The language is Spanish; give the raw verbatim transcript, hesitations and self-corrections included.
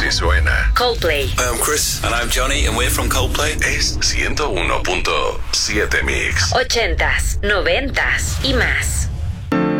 Así suena. Coldplay. Hi, I'm Chris. And I'm Johnny, and we're from Coldplay. Es ciento uno punto siete Mix. Ochentas, noventas y más.